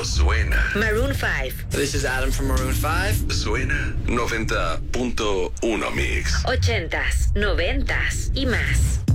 suena. Maroon 5. This is Adam from Maroon 5. Suena 90.1 Mix. 80s, 90s y más.